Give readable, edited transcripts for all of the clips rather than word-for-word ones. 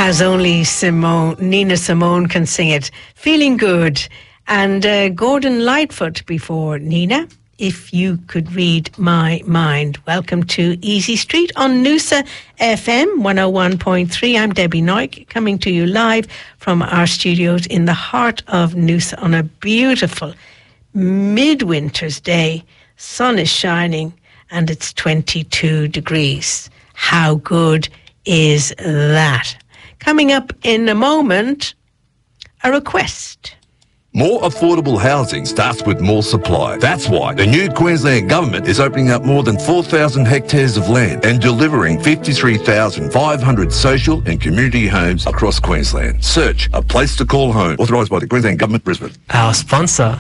as only Nina Simone can sing it. Feeling Good. And Gordon Lightfoot before Nina. If You Could Read My Mind. Welcome to Easy Street on Noosa FM 101.3. I'm Debbie Noik, coming to you live from our studios in the heart of Noosa on a beautiful midwinter's day. Sun is shining and it's 22 degrees. How good is that? Coming up in a moment, a request. More affordable housing starts with more supply. That's why the new Queensland Government is opening up more than 4,000 hectares of land and delivering 53,500 social and community homes across Queensland. Search A Place to Call Home, authorised by the Queensland Government, Brisbane. Our sponsor.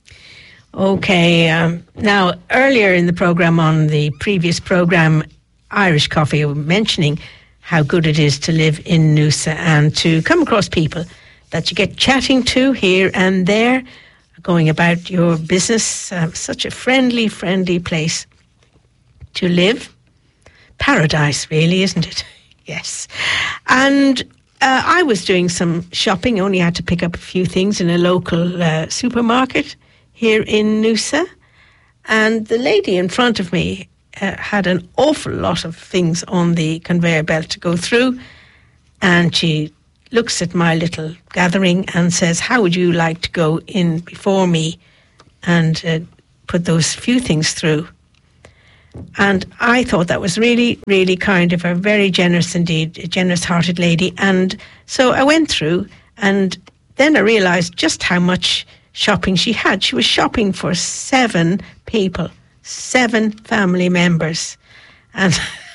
Okay, now earlier in the programme, on the previous programme, Irish Coffee, mentioning how good it is to live in Noosa and to come across people that you get chatting to here and there, going about your business. Such a friendly place to live. Paradise, really, isn't it? Yes. And I was doing some shopping, only had to pick up a few things in a local supermarket here in Noosa. And the lady in front of me had an awful lot of things on the conveyor belt to go through. And she looks at my little gathering and says, how would you like to go in before me and put those few things through? And I thought that was really, really kind of her, very generous indeed, a generous-hearted lady. And so I went through, and then I realised just how much shopping she had. She was shopping for 7 people, 7 family members. And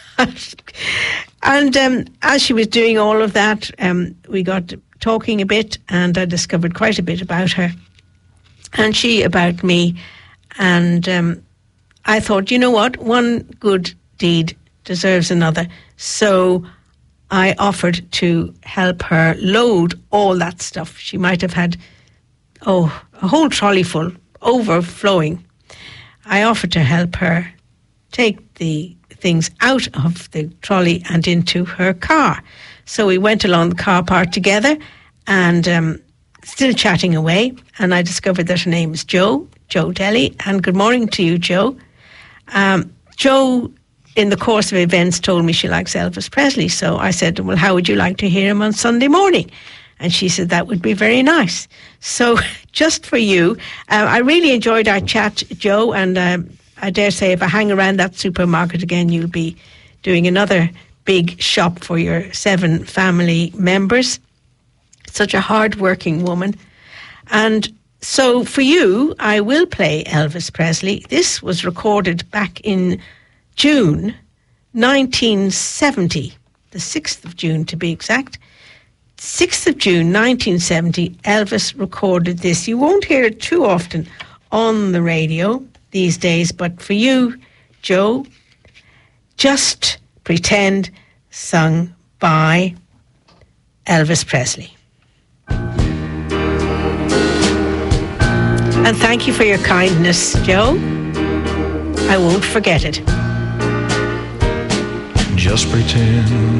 as she was doing all of that, we got talking a bit, and I discovered quite a bit about her and she about me. And I thought, you know what, one good deed deserves another. So I offered to help her load all that stuff. She might have had, a whole trolley full, overflowing. I offered to help her take the things out of the trolley and into her car. So we went along the car park together and still chatting away. And I discovered that her name is Jo Delly. And good morning to you, Jo. Jo, in the course of events, told me she likes Elvis Presley. So I said, well, how would you like to hear him on Sunday morning? And she said, that would be very nice. So just for you, I really enjoyed our chat, Jo, and I dare say if I hang around that supermarket again, you'll be doing another big shop for your 7 family members. Such a hard-working woman. And so for you, I will play Elvis Presley. This was recorded back in June 1970, the 6th of June to be exact. 6th of June 1970, Elvis recorded this. You won't hear it too often on the radio these days, but for you, Jo, Just Pretend, sung by Elvis Presley. And thank you for your kindness, Jo. I won't forget it. Just pretend